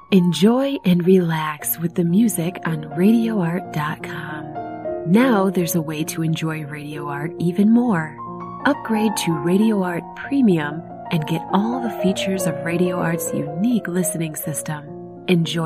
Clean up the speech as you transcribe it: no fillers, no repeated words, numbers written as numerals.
Enjoy and relax with the music on RadioArt.com. Now there's a way to enjoy Radio Art even more. Upgrade to Radio Art Premium and get all the features of Radio Art's unique listening system. Enjoy